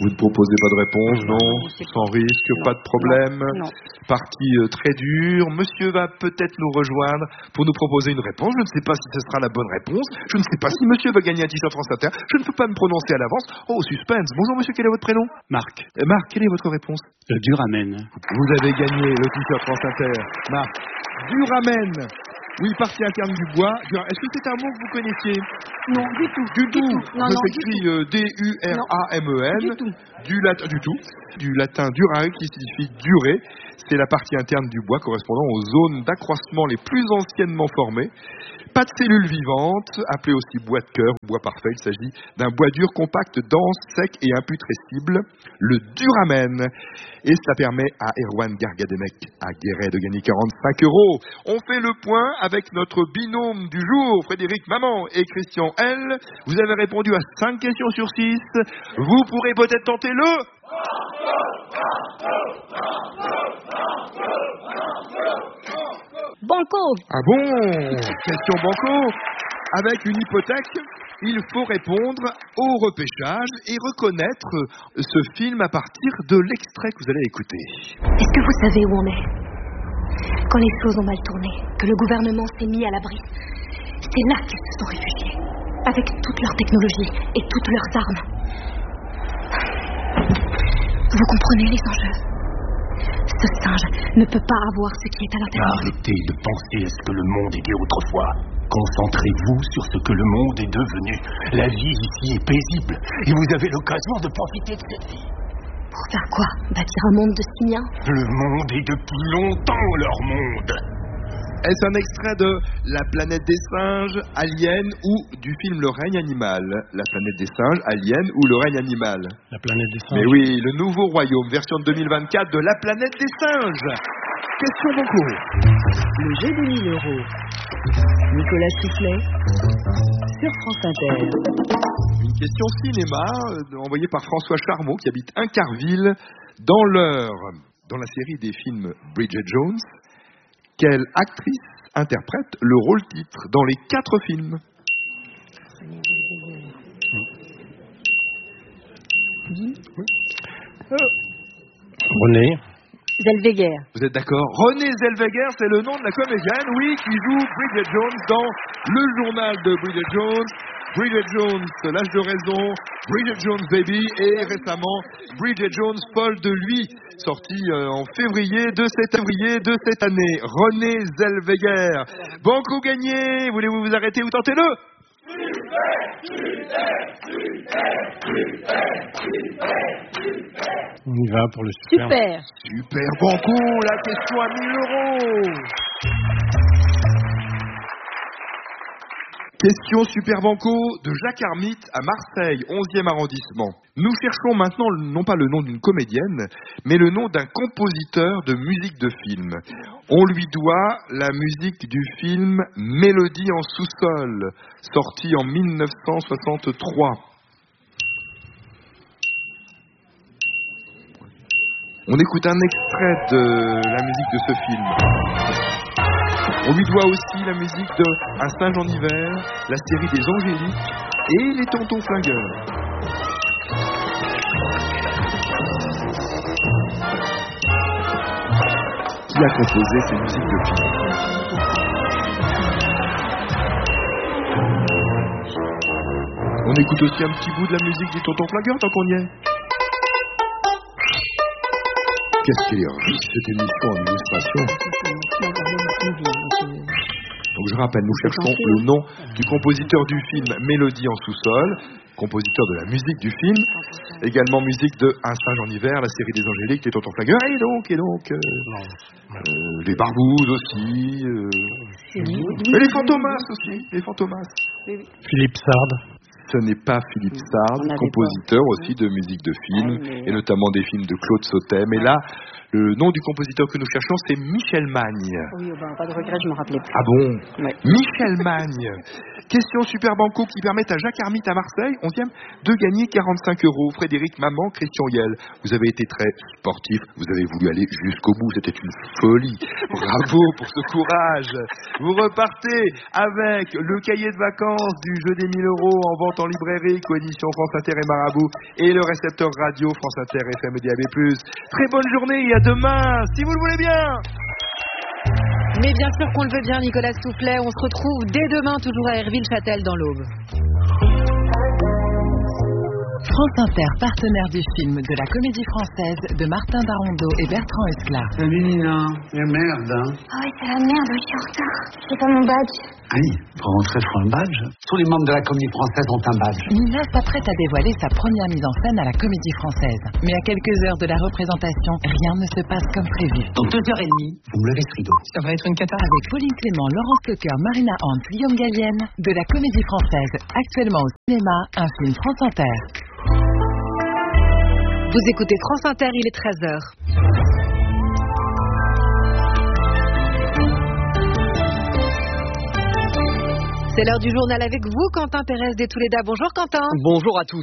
Vous ne proposez pas de réponse, non? Sans risque, pas de problème. Non. Partie très dure. Monsieur va peut-être nous rejoindre pour nous proposer une réponse. Je ne sais pas si ce sera la bonne réponse. Je ne sais pas si monsieur va gagner un t-shirt France Inter. Je ne peux pas me prononcer à l'avance. Oh, suspense. Bonjour monsieur, quel est votre prénom? Marc. Marc, quelle est votre réponse? Du ramen. Vous avez gagné le t-shirt France Inter. Marc, du ramen. Oui, partie interne du bois. Est-ce que c'est un mot que vous connaissiez? Non, du tout. Du tout. Non, Ça non, s'écrit D-U-R-A-M-E-N. Du tout. Du latin durare qui signifie durer. C'est la partie interne du bois correspondant aux zones d'accroissement les plus anciennement formées. Pas de cellules vivantes, appelé aussi bois de cœur, bois parfait. Il s'agit d'un bois dur, compact, dense, sec et imputrescible, le duramen. Et ça permet à Erwan Gargademek, à Guéret, de gagner 45 €. On fait le point avec notre binôme du jour, Frédéric Maman et Christian L. Vous avez répondu à 5 questions sur 6. Vous pourrez peut-être tenter le... Banco. Ah bon? Question banco. Avec une hypothèque, il faut répondre au repêchage et reconnaître ce film à partir de l'extrait que vous allez écouter. Est-ce que vous savez où on est? Quand les choses ont mal tourné, que le gouvernement s'est mis à l'abri, c'est là qu'ils se sont réfugiés, avec toute leur technologie et toutes leurs armes. Vous comprenez les enjeux? Ce singe ne peut pas avoir ce qui est à l'intérieur. Arrêtez de penser à ce que le monde était autrefois. Concentrez-vous sur ce que le monde est devenu. La vie ici est paisible et vous avez l'occasion de profiter de cette vie. Pour faire quoi? Bâtir un monde de simiens? Le monde est depuis longtemps leur monde. Est-ce un extrait de La planète des singes, Alien ou du film Le règne animal? La planète des singes, Alien ou Le règne animal? La planète des singes. Mais oui, le nouveau royaume, version de 2024 de La planète des singes. Question concours. Le jeu de 1000 €. Nicolas Soufflet sur France Inter. Une question cinéma envoyée par François Charmeau qui habite Incarville dans l'Eure. Dans la série des films Bridget Jones, quelle actrice interprète le rôle titre dans les 4 films? René. Zellweger. Vous êtes d'accord? Renée Zellweger, c'est le nom de la comédienne, oui, qui joue Bridget Jones dans Le journal de Bridget Jones, Bridget Jones, L'âge de raison, Bridget Jones Baby et récemment Bridget Jones folle de lui, sorti en février de cette année. Renée Zellweger. Banco gagné. Voulez-vous vous arrêter ou tentez-le? On y va pour le super. Super Banco, la question à 1000 €. Question Super Banco de Jacques Armite à Marseille, 11e arrondissement. Nous cherchons maintenant non pas le nom d'une comédienne, mais le nom d'un compositeur de musique de film. On lui doit la musique du film Mélodie en sous-sol, sorti en 1963. On écoute un extrait de la musique de ce film. On lui doit aussi la musique de Un singe en hiver, la série des Angéliques et les Tontons Flingueurs. Qui a composé ces musiques de film? On écoute aussi un petit bout de la musique des Tontons Flingueurs tant qu'on y est. Qu'est-ce qu'elle est riche cette émission en illustration. Donc je rappelle, nous cherchons le nom du compositeur du film Mélodie en sous-sol, compositeur de la musique du film, également musique de Un singe en hiver, la série des Angéliques, les Tontons Flingueurs, et donc les Barbouzes aussi, et les Fantomas aussi, les Fantomas. Philippe Sard. Ce n'est pas Philippe Sard, compositeur aussi de musique de film, et notamment des films de Claude Sautet. Mais là, le nom du compositeur que nous cherchons, c'est Michel Magne. Oui, pas de regret, je me rappelais plus. Ah bon? Ouais. Michel Magne. Question Super Banco qui permet à Jacques Armite à Marseille, 11e, de gagner 45 €. Frédéric Maman, Christian Yel. Vous avez été très sportif, vous avez voulu aller jusqu'au bout, c'était une folie. Bravo pour ce courage. Vous repartez avec le cahier de vacances du jeu des 1000 € en vente en librairie, coédition France Inter et Marabout, et le récepteur radio France Inter FM et DAB+. Très bonne journée et à demain, si vous le voulez bien. Mais bien sûr qu'on le veut bien, Nicolas Soufflet. On se retrouve dès demain, toujours à Herville-Châtel dans l'Aube. France Inter, partenaire du film de la Comédie Française de Martin Barondeau et Bertrand Esclat. Salut Nina, la merde, hein. Ah ouais, c'est la merde, je suis en retard. J'ai pas mon badge. Allez, pour rentrer, faut un badge. Tous les membres de la Comédie Française ont un badge. Nina s'apprête à dévoiler sa première mise en scène à la Comédie Française. Mais à quelques heures de la représentation, rien ne se passe comme prévu. Dans 2h30, vous me levez ce rideau. Ça va être une cata. Avec Pauline Clément, Laurence Cocker, Marina Hans, Guillaume Gallienne, de la Comédie Française, actuellement au cinéma, un film France Inter. Vous écoutez France Inter, il est 13h. C'est l'heure du journal avec vous, Quentin Pérez des Touléda. Bonjour Quentin. Bonjour à tous.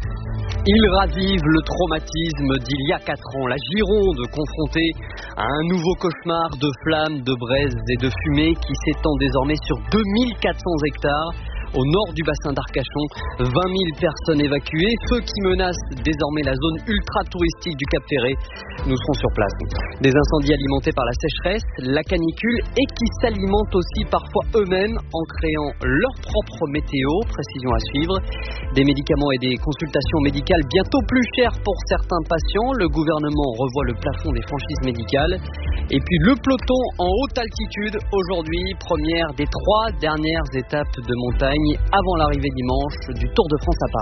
Il ravive le traumatisme d'il y a 4 ans. La Gironde confrontée à un nouveau cauchemar de flammes, de braises et de fumée qui s'étend désormais sur 2400 hectares. Au nord du bassin d'Arcachon, 20 000 personnes évacuées, feu qui menace désormais la zone ultra-touristique du Cap-Ferré. Nous serons sur place. Des incendies alimentés par la sécheresse, la canicule et qui s'alimentent aussi parfois eux-mêmes en créant leur propre météo, précision à suivre. Des médicaments et des consultations médicales bientôt plus chères pour certains patients. Le gouvernement revoit le plafond des franchises médicales. Et puis le peloton en haute altitude, aujourd'hui, première des 3 dernières étapes de montagne avant l'arrivée dimanche du Tour de France à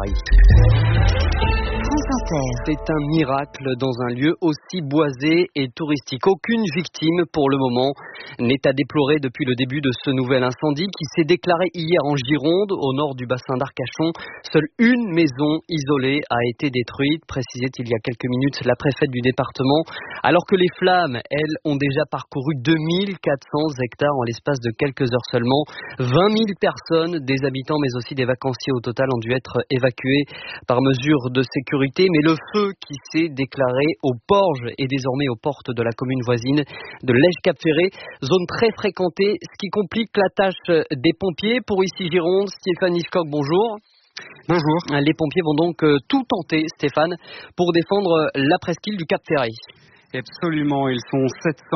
Paris. C'est un miracle dans un lieu aussi boisé et touristique. Aucune victime pour le moment n'est à déplorer depuis le début de ce nouvel incendie qui s'est déclaré hier en Gironde, au nord du bassin d'Arcachon. Seule une maison isolée a été détruite, précisait il y a quelques minutes la préfète du département, alors que les flammes, elles, ont déjà parcouru 2400 hectares en l'espace de quelques heures seulement. 20 000 personnes, des habitants mais aussi des vacanciers au total, ont dû être évacués par mesure de sécurité. Mais le feu qui s'est déclaré aux Porges et désormais aux portes de la commune voisine de Lège-Cap-Ferré, zone très fréquentée, ce qui complique la tâche des pompiers. Pour ici Gironde, Stéphane Hitchcock, bonjour. Bonjour. Les pompiers vont donc tout tenter, Stéphane, pour défendre la presqu'île du Cap-Ferré. Absolument, ils sont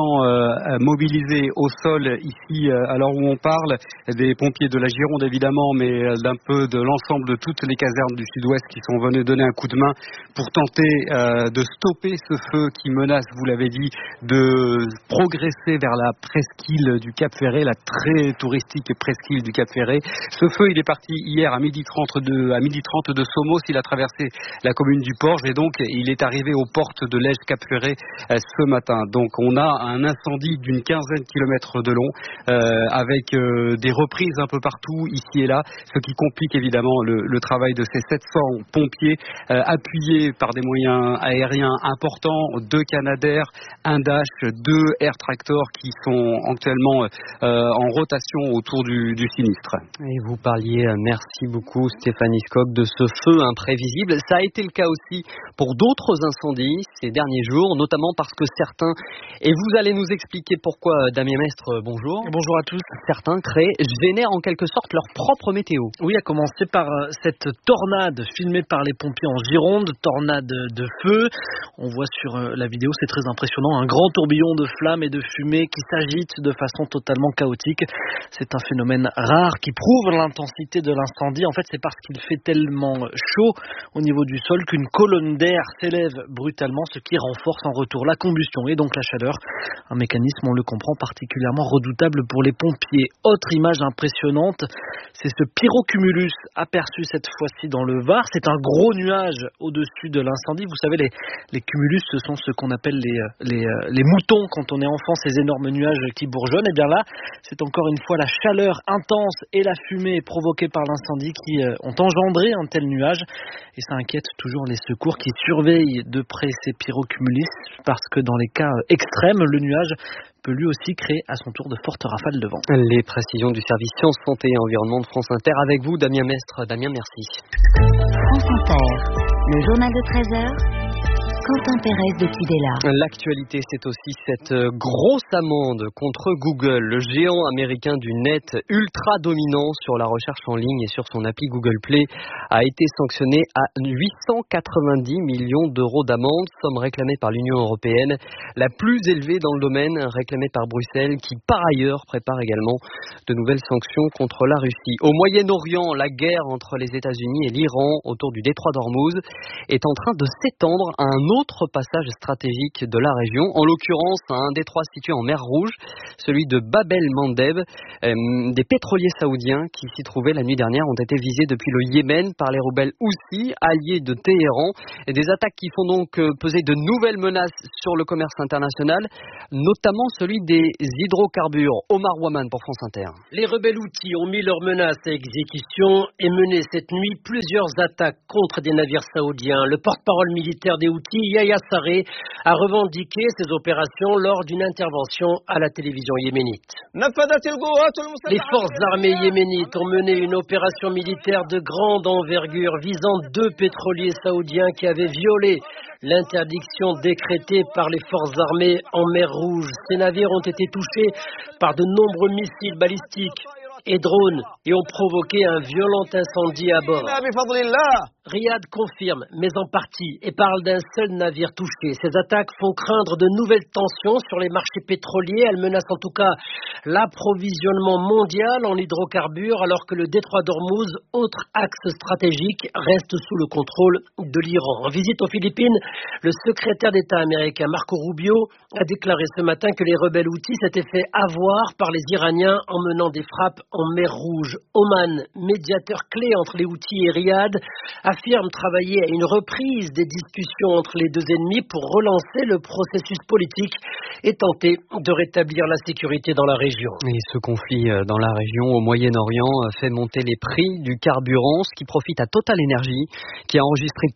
700 mobilisés au sol ici à l'heure où on parle, des pompiers de la Gironde évidemment, mais d'un peu de l'ensemble de toutes les casernes du sud-ouest qui sont venus donner un coup de main pour tenter de stopper ce feu qui menace, vous l'avez dit, de progresser vers la presqu'île du Cap-Ferré, la très touristique presqu'île du Cap-Ferré. Ce feu, il est parti hier à 12h30 de Somos, il a traversé la commune du Porge et donc il est arrivé aux portes de Lège-Cap-Ferré ce matin. Donc on a un incendie d'une 15aine de kilomètres de long avec des reprises un peu partout ici et là, ce qui complique évidemment le travail de ces 700 pompiers appuyés par des moyens aériens importants, 2 Canadair, un Dash, 2 Air Tractor qui sont actuellement en rotation autour du sinistre. Et vous parliez, merci beaucoup Stéphane Hitchcock, de ce feu imprévisible. Ça a été le cas aussi pour d'autres incendies ces derniers jours, notamment parce que certains, et vous allez nous expliquer pourquoi, Damien Mestre, bonjour. Bonjour à tous. Certains génèrent en quelque sorte leur propre météo. Oui, à commencer par cette tornade filmée par les pompiers en Gironde, tornade de feu. On voit sur la vidéo, c'est très impressionnant, un grand tourbillon de flammes et de fumée qui s'agite de façon totalement chaotique. C'est un phénomène rare qui prouve l'intensité de l'incendie. En fait, c'est parce qu'il fait tellement chaud au niveau du sol qu'une colonne d'air s'élève brutalement, ce qui renforce en retour la combustion et donc la chaleur. Un mécanisme, on le comprend, particulièrement redoutable pour les pompiers. Autre image impressionnante, c'est ce pyrocumulus aperçu cette fois-ci dans le Var. C'est un gros nuage au-dessus de l'incendie. Vous savez, les cumulus, ce sont ce qu'on appelle les moutons quand on est enfant, ces énormes nuages qui bourgeonnent. Et bien là, c'est encore une fois la chaleur intense et la fumée provoquée par l'incendie qui ont engendré un tel nuage. Et ça inquiète toujours les secours qui surveillent de près ces pyrocumulus parce que dans les cas extrêmes, le nuage peut lui aussi créer à son tour de fortes rafales de vent. Les précisions du service Sciences, Santé et Environnement de France Inter avec vous, Damien Mestre. Damien, merci. France Inter, le journal de 13h, Quentin Pérez de Tudela. L'actualité, c'est aussi cette grosse amende contre Google. Le géant américain du net, ultra dominant sur la recherche en ligne et sur son appli Google Play, a été sanctionné à 890 millions d'euros d'amende, somme réclamée par l'Union européenne, la plus élevée dans le domaine, réclamée par Bruxelles, qui par ailleurs prépare également de nouvelles sanctions contre la Russie. Au Moyen-Orient, la guerre entre les États-Unis et l'Iran autour du détroit d'Ormuz est en train de s'étendre à un autre passage stratégique de la région, en l'occurrence à un détroit situé en mer Rouge, celui de Bab el-Mandeb. Des pétroliers saoudiens qui s'y trouvaient la nuit dernière ont été visés depuis le Yémen par les rebelles Houthis, alliés de Téhéran. Et des attaques qui font donc peser de nouvelles menaces sur le commerce international, notamment celui des hydrocarbures. Omar Waman pour France Inter. Les rebelles Houthis ont mis leurs menaces à exécution et mené cette nuit plusieurs attaques contre des navires saoudiens. Le porte-parole militaire des Houthis, Yahya Sarré, a revendiqué ces opérations lors d'une intervention à la télévision yéménite. Les forces armées yéménites ont mené une opération militaire de grande envergure visant 2 pétroliers saoudiens qui avaient violé l'interdiction décrétée par les forces armées en mer Rouge. Ces navires ont été touchés par de nombreux missiles balistiques et drones et ont provoqué un violent incendie à bord. Riyad confirme, mais en partie, et parle d'un seul navire touché. Ces attaques font craindre de nouvelles tensions sur les marchés pétroliers. Elles menacent en tout cas l'approvisionnement mondial en hydrocarbures, alors que le détroit d'Ormuz, autre axe stratégique, reste sous le contrôle de l'Iran. En visite aux Philippines, le secrétaire d'État américain Marco Rubio a déclaré ce matin que les rebelles Houthis s'étaient fait avoir par les Iraniens en menant des frappes en mer Rouge. Oman, médiateur clé entre les Houthis et Riyad, affirme travailler à une reprise des discussions entre les deux ennemis pour relancer le processus politique et tenter de rétablir la sécurité dans la région. Et ce conflit dans la région au Moyen-Orient fait monter les prix du carburant, ce qui profite à Total Energy, qui a enregistré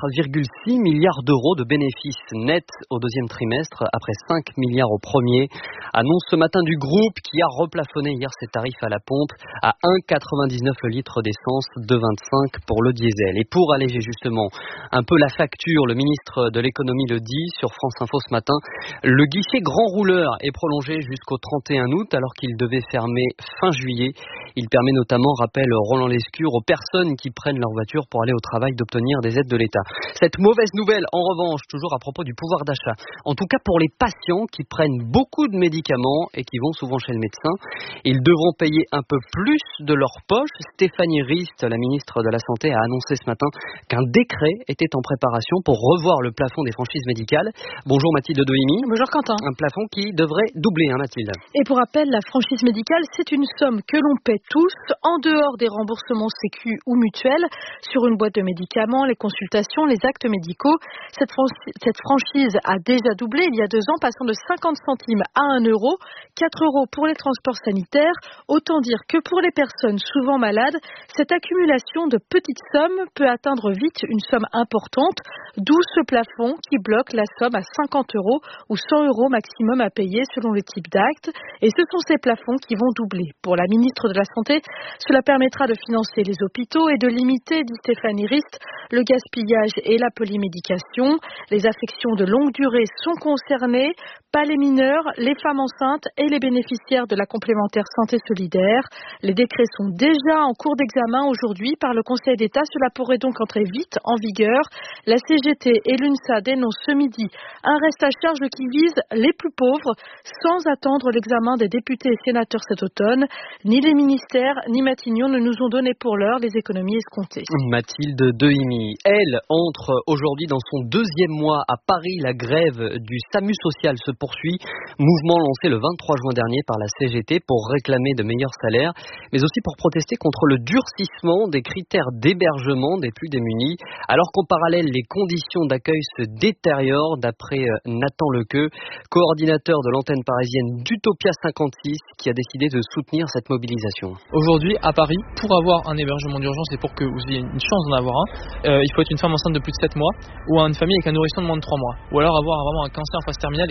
4,6 milliards d'euros de bénéfices nets au deuxième trimestre, après 5 milliards au premier. Annonce ce matin du groupe qui a replafonné hier ses tarifs à la pompe à 1,99 le litre d'essence, 2,25 pour le diesel. Et pour alléger justement un peu la facture, le ministre de l'économie le dit sur France Info ce matin, le guichet grand rouleur est prolongé jusqu'au 31 août alors qu'il devait fermer fin juillet. Il permet notamment, rappelle Roland Lescure, aux personnes qui prennent leur voiture pour aller au travail d'obtenir des aides de l'État. Cette mauvaise nouvelle, en revanche, toujours à propos du pouvoir d'achat, en tout cas pour les patients qui prennent beaucoup de médicaments et qui vont souvent chez le médecin, ils devront payer un peu plus de leur poche. Stéphanie Rist, la ministre de la Santé, a annoncé ce matin qu'un décret était en préparation pour revoir le plafond des franchises médicales. Bonjour Mathilde Doimi. Bonjour Quentin. Un plafond qui devrait doubler, Mathilde. Et pour rappel, la franchise médicale, c'est une somme que l'on paie tous, en dehors des remboursements sécu ou mutuels, sur une boîte de médicaments, les consultations, les actes médicaux. Cette franchise a déjà doublé il y a 2 ans, passant de 50 centimes à 1 euro, 4 euros pour les transports sanitaires. Autant dire que pour les personnes souvent malades, cette accumulation de petites sommes peut atteindre vite une somme importante, d'où ce plafond qui bloque la somme à 50 euros ou 100 euros maximum à payer selon le type d'acte. Et ce sont ces plafonds qui vont doubler. Pour la ministre de la Santé, cela permettra de financer les hôpitaux et de limiter, dit Stéphanie Rist, le gaspillage et la polymédication. Les affections de longue durée sont concernées, pas les mineurs, les femmes enceintes et les bénéficiaires de la complémentaire santé solidaire. Les décrets sont déjà en cours d'examen aujourd'hui par le Conseil d'État. Cela pourrait donc entrer vite en vigueur. La CGT et l'UNSA dénoncent ce midi un reste à charge qui vise les plus pauvres sans attendre l'examen des députés et sénateurs cet automne. Ni les ministères ni Matignon ne nous ont donné pour l'heure les économies escomptées. Mathilde Dehimi, elle entre aujourd'hui dans son 2e mois à Paris. La grève du SAMU social se poursuit. Mouvement lancé le 23 juin dernier par la CGT pour réclamer de meilleurs salaires, mais aussi pour protester contre le durcissement des critères d'hébergement des plus démunis, alors qu'en parallèle, les conditions d'accueil se détériorent, d'après Nathan Lequeux, coordinateur de l'antenne parisienne d'Utopia 56, qui a décidé de soutenir cette mobilisation. Aujourd'hui, à Paris, pour avoir un hébergement d'urgence et pour que vous ayez une chance d'en avoir un, il faut être une femme enceinte de plus de 7 mois ou une famille avec un nourrisson de moins de 3 mois. Ou alors avoir vraiment un cancer en phase terminale, et encore, il y en a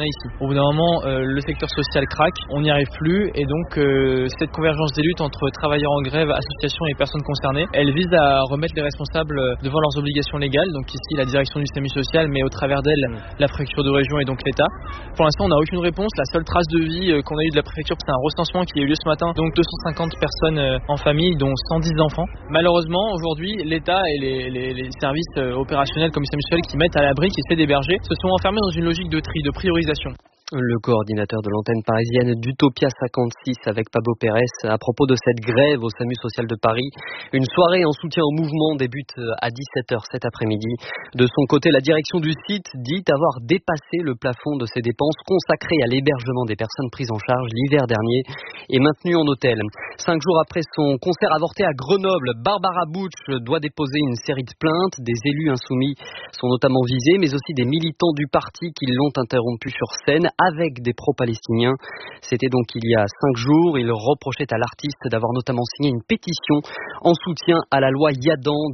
a ici. Au bout d'un moment, le secteur social craque, on n'y arrive plus, et donc cette convergence des luttes entre travailleurs en grève, associations et personnes concernées, elle vise à remettre les responsables devant leurs obligations légales, donc ici la direction du SAMU social, mais au travers d'elle la préfecture de région et donc l'État. Pour l'instant, on n'a aucune réponse. La seule trace de vie qu'on a eue de la préfecture, c'est un recensement qui a eu lieu ce matin, donc 250 personnes en famille, dont 110 enfants. Malheureusement, aujourd'hui, l'État et les services opérationnels comme le SAMU social qui mettent à l'abri, qui essaient d'héberger, se sont enfermés dans une logique de tri, de priorisation. Le coordinateur de l'antenne parisienne d'Utopia 56 avec Pablo Pérez à propos de cette grève au SAMU social de Paris. Une soirée en soutien au mouvement débute à 17h cet après-midi. De son côté, la direction du site dit avoir dépassé le plafond de ses dépenses consacrées à l'hébergement des personnes prises en charge l'hiver dernier et maintenues en hôtel. 5 jours après son concert avorté à Grenoble, Barbara Bush doit déposer une série de plaintes. Des élus insoumis sont notamment visés, mais aussi des militants du parti qui l'ont interrompu sur scène avec des pro-palestiniens. C'était donc il y a 5 jours. Il reprochait à l'artiste d'avoir notamment signé une pétition en soutien à la loi Yadan.